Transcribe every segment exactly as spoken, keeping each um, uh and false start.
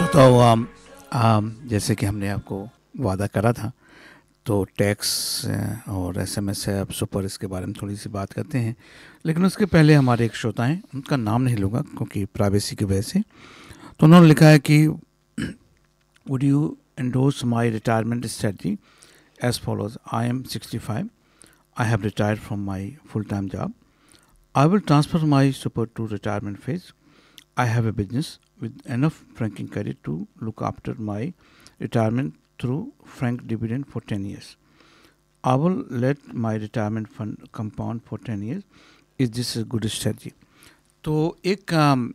श्रोताओं, आम, आम, जैसे कि हमने आपको वादा करा था, तो टैक्स और एसएमएस ऐप सुपर इसके बारे में थोड़ी सी बात करते हैं। लेकिन उसके पहले हमारे एक श्रोता हैं, उनका नाम नहीं लूँगा क्योंकि प्राइवेसी की वजह से। तो उन्होंने लिखा है कि would you endorse my retirement strategy as follows. I am sixty five, I have retired from my full time job. I will transfer my super to retirement phase. I have a business with enough franking credit to look after my retirement through frank dividend for ten years. I will let my retirement fund compound for ten years. Is this a good strategy? तो एक um,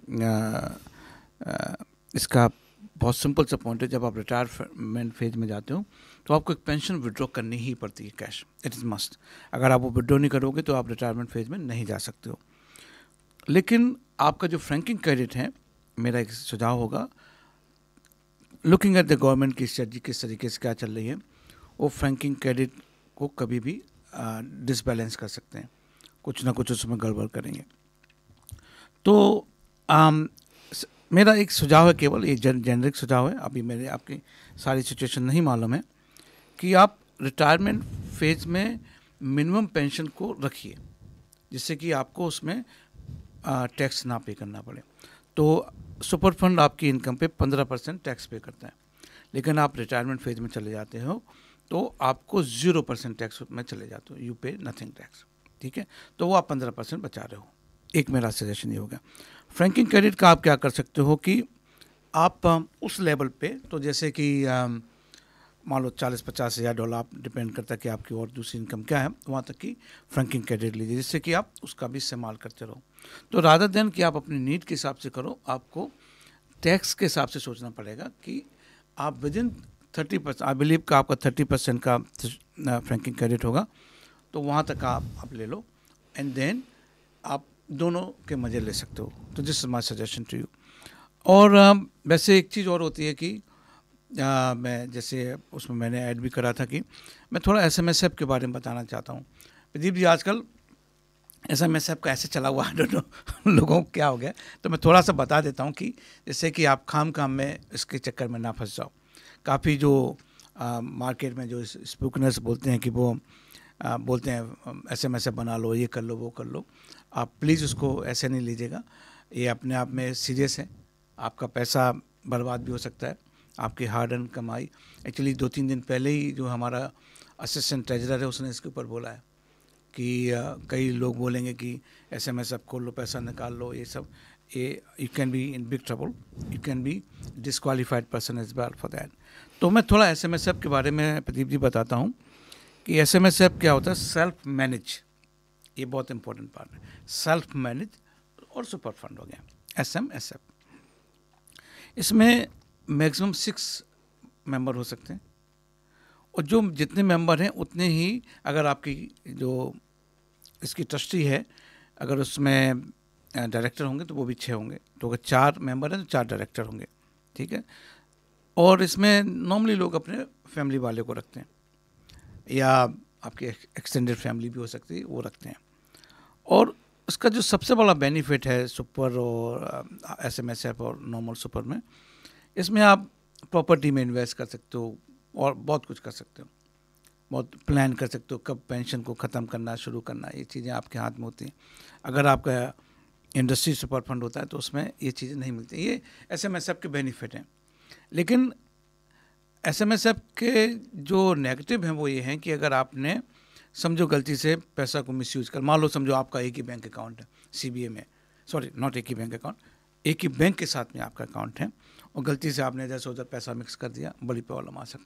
uh, uh, इसका बहुत simple सा point है। जब आप retirement phase में जाते हो तो आपको एक पेंशन विड्रॉ करनी ही पड़ती है, कैश। It is must. अगर आप वो विड्रॉ नहीं करोगे तो आप रिटायरमेंट फेज में नहीं जा सकते हो। लेकिन आपका जो फ्रैंकिंग क्रेडिट है, मेरा एक सुझाव होगा, लुकिंग एट द गवर्नमेंट की स्ट्रेटजी किस तरीके से क्या चल रही है, वो फ्रैंकिंग क्रेडिट को कभी भी डिसबैलेंस कर सकते हैं, कुछ ना कुछ उसमें गड़बड़ करेंगे। तो आम, स, मेरा एक सुझाव है, केवल एक जेनरिक सुझाव है, अभी मेरे आपकी सारी सिचुएशन नहीं मालूम है, कि आप रिटायरमेंट फेज में मिनिमम पेंशन को रखिए, जिससे कि आपको उसमें टैक्स ना पे करना पड़े। तो सुपर फंड आपकी इनकम पे पंद्रह परसेंट टैक्स पे करता है, लेकिन आप रिटायरमेंट फेज में चले जाते हो तो आपको ज़ीरो परसेंट टैक्स में चले जाते हो, यू पे नथिंग टैक्स। ठीक है, तो वो आप पंद्रह परसेंट बचा रहे हो। एक मेरा सजेशन ये हो गया। फ्रैंकिंग क्रेडिट का आप क्या कर सकते हो कि आप उस लेवल पे, तो जैसे कि मान लो चालीस पचास हज़ार डॉलर, आप डिपेंड करता है कि आपकी और दूसरी इनकम क्या है, वहाँ तक की फ्रैंकिंग क्रेडिट लीजिए, जिससे कि आप उसका भी इस्तेमाल करते रहो। तो रादर देन कि आप अपनी नीड के हिसाब से करो, आपको टैक्स के हिसाब से सोचना पड़ेगा कि आप with in thirty percent, I believe का आपका थर्टी परसेंट का फ्रैंकिंग क्रेडिट होगा, तो वहाँ तक आप आप ले लो, एंड देन आप दोनों के मज़े ले सकते हो। तो this is my suggestion to you. और वैसे एक चीज़ और होती है कि आ, मैं जैसे उसमें मैंने ऐड भी करा था कि मैं थोड़ा एस एम एस ऐप के बारे में बताना चाहता हूँ। प्रदीप जी, आजकल एस एम एस ऐप का ऐसे चला हुआ है, डोंट नो लोगों को क्या हो गया, तो मैं थोड़ा सा बता देता हूँ कि जैसे कि आप खाम खाम में इसके चक्कर में ना फंस जाओ। काफ़ी जो आ, मार्केट में जो स्पूकनर्स बोलते हैं कि वो आ, बोलते हैं एस एम एस ऐप बना लो, ये कर लो, वो कर लो, आप प्लीज़ उसको ऐसे नहीं लीजिएगा। ये अपने आप में सीरियस है, आपका पैसा बर्बाद भी हो सकता है, आपकी हार्ड एंड कमाई। एक्चुअली दो तीन दिन पहले ही जो हमारा असिस्टेंट ट्रेजरर है, उसने इसके ऊपर बोला है कि आ, कई लोग बोलेंगे कि एस एम एस ऐप खोल लो, पैसा निकाल लो, ये सब, ये you can be in big trouble, you can be disqualified person as well for that. तो मैं थोड़ा एस एम एस ऐप के बारे में प्रदीप जी बताता हूँ कि एस एम एस ऐप क्या होता है। सेल्फ मैनेज, ये बहुत इंपॉर्टेंट पार्ट है। सेल्फ मैनेज और सुपर फंड हो गया एस एम एस ऐप। इसमें मैक्सिमम सिक्स मेंबर हो सकते हैं, और जो जितने मेंबर हैं उतने ही, अगर आपकी जो इसकी ट्रस्टी है, अगर उसमें डायरेक्टर होंगे तो वो भी छः होंगे। तो अगर चार मेंबर हैं तो चार डायरेक्टर होंगे। ठीक है, और इसमें नॉर्मली लोग अपने फैमिली वाले को रखते हैं, या आपकी एक्सटेंडेड फैमिली भी हो सकती है, वो रखते हैं। और उसका जो सबसे बड़ा बेनिफिट है सुपर और एस एम एस ऐप और नॉर्मल सुपर में, इसमें आप प्रॉपर्टी में इन्वेस्ट कर सकते हो और बहुत कुछ कर सकते हो, बहुत प्लान कर सकते हो, कब पेंशन को ख़त्म करना, शुरू करना, ये चीज़ें आपके हाथ में होती हैं। अगर आपका इंडस्ट्री सुपर फंड होता है तो उसमें ये चीज़ें नहीं मिलती। ये एस एम एस ऐप के बेनिफिट हैं। लेकिन एस एम एस ऐप के जो नेगेटिव हैं वो ये हैं कि अगर आपने समझो गलती से पैसा को मिसयूज कर, मान लो समझो आपका एक ही बैंक अकाउंट है सी बी ए में, सॉरी नॉट एक ही बैंक अकाउंट, एक ही बैंक के साथ में आपका अकाउंट है, और गलती से आपने इधर से उधर पैसा मिक्स कर दिया, बड़ी प्रॉब्लम आ सकती